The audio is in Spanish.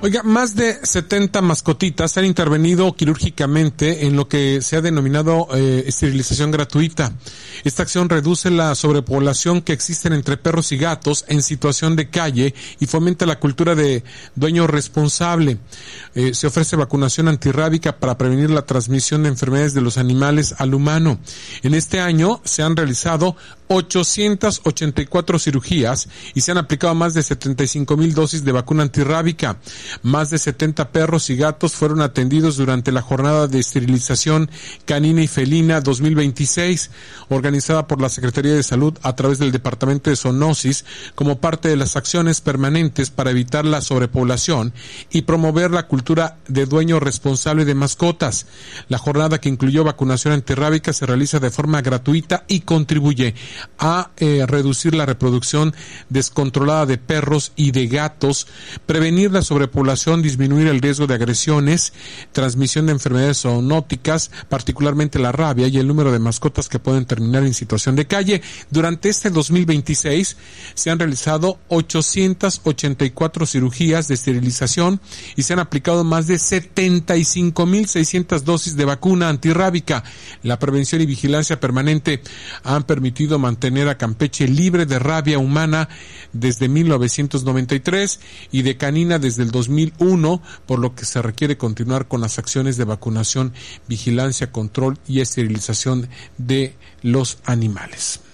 Oiga, más de 70 mascotitas han intervenido quirúrgicamente en lo que se ha denominado esterilización gratuita. Esta acción reduce la sobrepoblación que existen entre perros y gatos en situación de calle y fomenta la cultura de dueño responsable. Se ofrece vacunación antirrábica para prevenir la transmisión de enfermedades de los animales al humano. En este año se han realizado 884 cirugías y se han aplicado más de 75,000 dosis de vacuna antirrábica. Más de 70 perros y gatos fueron atendidos durante la jornada de esterilización canina y felina 2026, organizada por la Secretaría de Salud a través del Departamento de Zoonosis, como parte de las acciones permanentes para evitar la sobrepoblación y promover la cultura de dueño responsable de mascotas. La jornada, que incluyó vacunación antirrábica, se realiza de forma gratuita y contribuye a reducir la reproducción descontrolada de perros y de gatos, prevenir la sobrepoblación, disminuir el riesgo de agresiones, transmisión de enfermedades zoonóticas, particularmente la rabia, y el número de mascotas que pueden terminar en situación de calle. Durante este 2026 se han realizado 884 cirugías de esterilización y se han aplicado más de 75,600 dosis de vacuna antirrábica. La prevención y vigilancia permanente han permitido mantener a Campeche libre de rabia humana desde 1993 y de canina desde el 2001, por lo que se requiere continuar con las acciones de vacunación, vigilancia, control y esterilización de los animales.